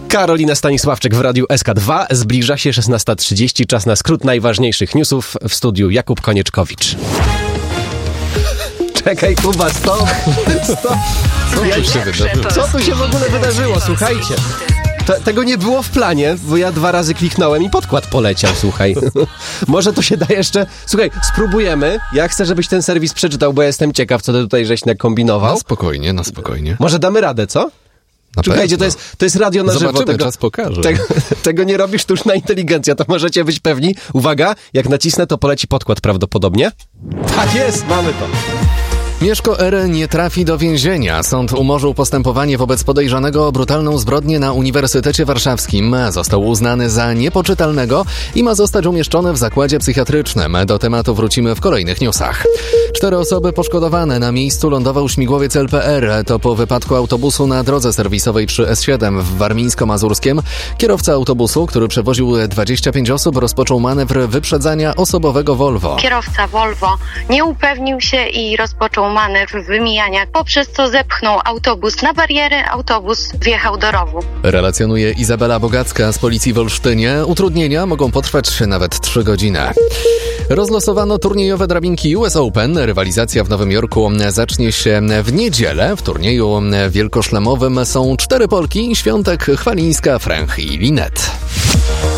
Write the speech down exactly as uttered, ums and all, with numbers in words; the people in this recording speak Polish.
Karolina Stanisławczyk w Radiu S K dwa. Zbliża się szesnasta trzydzieści. Czas na skrót najważniejszych newsów. W studiu Jakub Konieczkowicz. Czekaj, Kuba, stop! stop. Co tu się wydarzyło? Co tu się w ogóle wydarzyło? Słuchajcie. Te, tego nie było w planie, bo ja dwa razy kliknąłem i podkład poleciał, słuchaj. Może to się da jeszcze... Słuchaj, spróbujemy. Ja chcę, żebyś ten serwis przeczytał, bo ja jestem ciekaw, co ty tutaj żeś nakombinował. Na spokojnie, na spokojnie. Może damy radę, co? Na Słuchajcie, to jest, to jest radio na żywo. Zobaczymy, Tego, czas pokaże. Tego, tego nie robi sztuczna inteligencja, to możecie być pewni. Uwaga, jak nacisnę, to poleci podkład prawdopodobnie. Tak jest, mamy to. Mieszko R. nie trafi do więzienia. Sąd umorzył postępowanie wobec podejrzanego o brutalną zbrodnię na Uniwersytecie Warszawskim. Został uznany za niepoczytalnego i ma zostać umieszczony w zakładzie psychiatrycznym. Do tematu wrócimy w kolejnych newsach. Cztery osoby poszkodowane. Na miejscu lądował śmigłowiec L P R. To po wypadku autobusu na drodze serwisowej przy S siedem w Warmińsko-Mazurskiem. Kierowca autobusu, który przewoził dwadzieścia pięć osób, rozpoczął manewr wyprzedzania osobowego Volvo. Kierowca Volvo nie upewnił się i rozpoczął manewr wymijania, poprzez co zepchnął autobus na barierę, autobus wjechał do rowu. Relacjonuje Izabela Bogacka z Policji w Olsztynie. Utrudnienia mogą potrwać nawet trzy godziny. Rozlosowano turniejowe drabinki U S Open. Rywalizacja w Nowym Jorku zacznie się w niedzielę. W turnieju wielkoszlemowym są cztery Polki: Świątek, Chwalińska, Fręch i Linet.